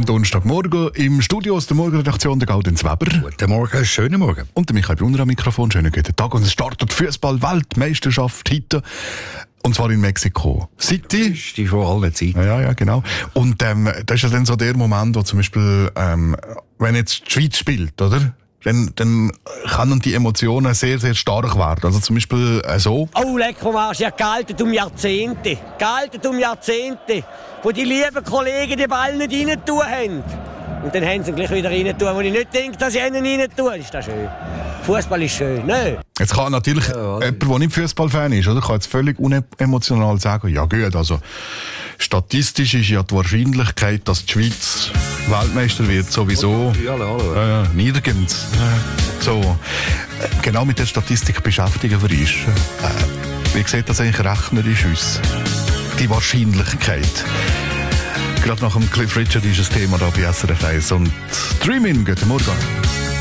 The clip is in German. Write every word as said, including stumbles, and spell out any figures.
Donnerstagmorgen. Im Studio aus der Morgenredaktion der Gaudenz Weber. Guten Morgen, schönen Morgen. Und der Michael Brunner am Mikrofon. Schönen guten Tag. Und es startet die Fußball-Weltmeisterschaft heute. Und zwar in Mexiko City. Das ist die von allen Zeiten. Ja, ja, genau. Und ähm, das ist ja dann so der Moment, wo zum Beispiel, ähm, wenn jetzt die Schweiz spielt, oder? Dann, dann können die Emotionen sehr, sehr stark werden. Also zum Beispiel äh, so. Oh, leck vom Arsch, ja, gehalten um Jahrzehnte. Gehalten um Jahrzehnte. Wo die lieben Kollegen den Ball nicht rein tun haben. Und dann haben sie ihn gleich wieder rein tun. Wo ich nicht denke, dass sie ihn rein tun. Ist das schön. Fußball ist schön, ne? Jetzt kann natürlich ja, jemand, der nicht Fußballfan ist, oder, kann jetzt völlig unemotional sagen, ja gut, also statistisch ist ja die Wahrscheinlichkeit, dass die Schweiz Weltmeister wird, sowieso ja, ja, ja. Äh, niedergehend. Äh, so. Genau mit der Statistik beschäftigen wir uns. Äh, wie sieht das eigentlich rechnerisch aus? Die Wahrscheinlichkeit. Gerade nach dem Cliff Richard ist das Thema da bei S R F eins und Dreamin', guten Morgen.